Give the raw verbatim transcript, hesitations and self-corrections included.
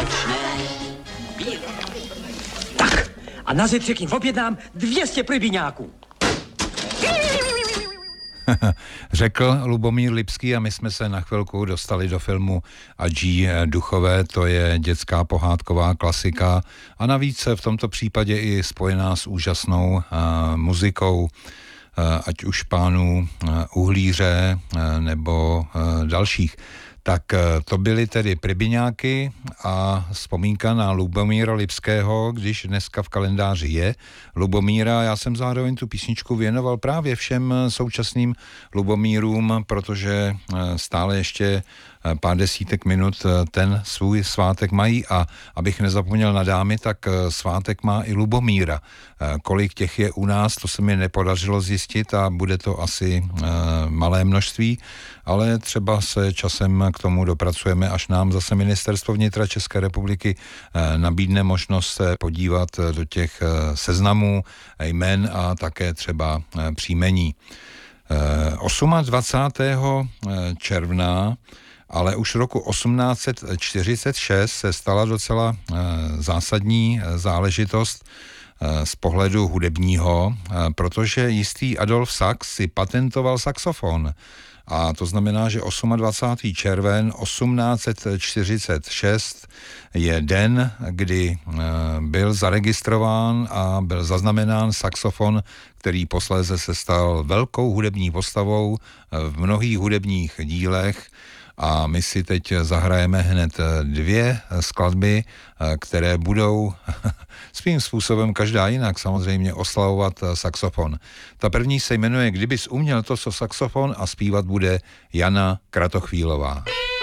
Tak, a na zítřek jim objednám dvě stě plybíňáků. Řekl Lubomír Lipský a my jsme se na chvilku dostali do filmu Adží duchové, to je dětská pohádková klasika a navíc v tomto případě i spojená s úžasnou uh, muzikou, uh, ať už pánů uh, Uhlíře uh, nebo uh, dalších. Tak to byly tedy Prybyňáky a vzpomínka na Lubomíra Lipského, když dneska v kalendáři je Lubomíra. Já jsem zároveň tu písničku věnoval právě všem současným Lubomírům, protože stále ještě pár desítek minut ten svůj svátek mají a abych nezapomněl na dámy, tak svátek má i Lubomíra. Kolik těch je u nás, to se mi nepodařilo zjistit a bude to asi malé množství, ale třeba se časem k tomu dopracujeme, až nám zase Ministerstvo vnitra České republiky nabídne možnost se podívat do těch seznamů jmen a také třeba příjmení. dvacátého osmého června ale už roku osmnáct set čtyřicet šest se stala docela e, zásadní záležitost e, z pohledu hudebního, e, protože jistý Adolf Sax si patentoval saxofon. A to znamená, že dvacátého osmého červen osmnáct set čtyřicet šest je den, kdy e, byl zaregistrován a byl zaznamenán saxofon, který posléze se stal velkou hudební postavou v mnohých hudebních dílech. A my si teď zahrajeme hned dvě skladby, které budou svým způsobem každá jinak samozřejmě oslavovat saxofon. Ta první se jmenuje Kdybys uměl to, co saxofon a zpívat bude Jana Kratochvílová.